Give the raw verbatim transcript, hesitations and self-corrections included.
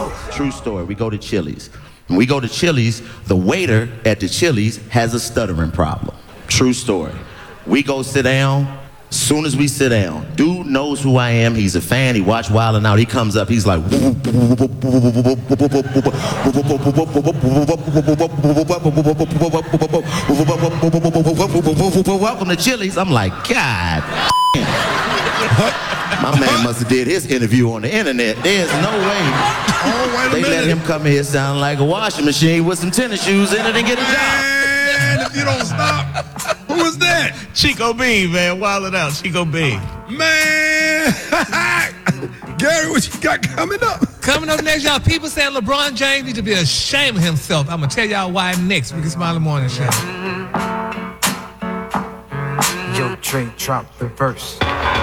True story. We go to Chili's. When we go to Chili's, the waiter at the Chili's has a stuttering problem. True story. We go sit down. Soon as we sit down, dude knows who I am. He's a fan. He watched Wild 'N Out. He comes up. He's like, welcome to Chili's. I'm like, God. My man must have did his interview on the internet. There's no way Oh, wait a they minute. let him come here sound like a washing machine with some tennis shoes in it and get a job. Man, if you don't stop. Who is that? Chico B, man, Wild 'N Out, Chico B. Man. Gary, what you got coming up? Coming up next, y'all, people saying LeBron James needs to be ashamed of himself. I'm going to tell y'all why next. We can Smile in the Morning Show. Yo, Trey, drop the verse.